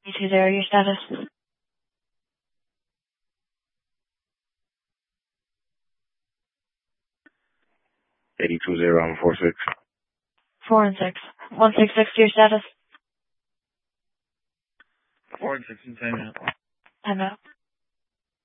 2-0, your status. 80-20, I'm 4-6. 4 and 6. 166, your status. 4 and 6 in timeout. Timeout.